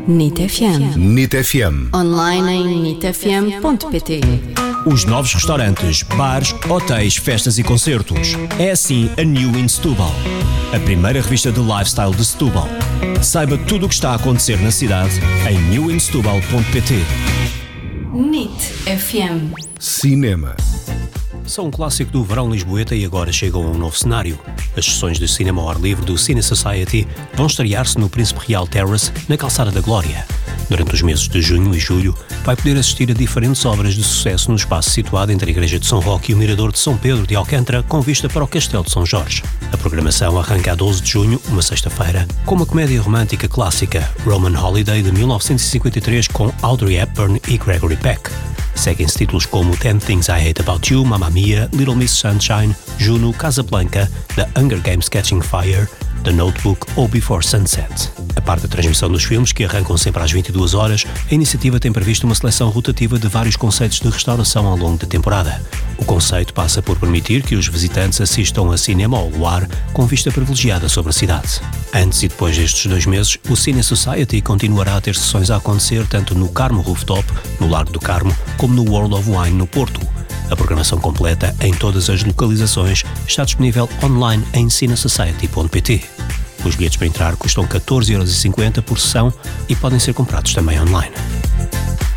NIT FM. NIT FM. Online em nitfm.pt. Os novos restaurantes, bares, hotéis, festas e concertos. É assim a New in Setúbal, a primeira revista de lifestyle de Setúbal. Saiba tudo o que está a acontecer na cidade em newinsetubal.pt. NIT FM. Cinema. São um clássico do verão lisboeta e agora chegam a um novo cenário. As sessões de cinema ao ar livre do Cine Society vão estrear-se no Príncipe Real Terrace, na Calçada da Glória. Durante os meses de junho e julho, vai poder assistir a diferentes obras de sucesso no espaço situado entre a Igreja de São Roque e o Mirador de São Pedro de Alcântara, com vista para o Castelo de São Jorge. A programação arranca a 12 de junho, uma sexta-feira, com uma comédia romântica clássica, Roman Holiday, de 1953, com Audrey Hepburn e Gregory Peck. Seguem-se títulos como 10 Things I Hate About You, Mamma Mia, Little Miss Sunshine, Juno, Casablanca, The Hunger Games Catching Fire, The Notebook ou Before Sunset. A parte da transmissão dos filmes, que arrancam sempre às 22 horas, a iniciativa tem previsto uma seleção rotativa de vários conceitos de restauração ao longo da temporada. O conceito passa por permitir que os visitantes assistam a cinema ao luar com vista privilegiada sobre a cidade. Antes e depois destes 2 meses, o Cine Society continuará a ter sessões a acontecer tanto no Carmo Rooftop, no Largo do Carmo, como no World of Wine, no Porto. A programação completa em todas as localizações está disponível online em cinesociety.pt. Os bilhetes para entrar custam 14,50€ por sessão e podem ser comprados também online.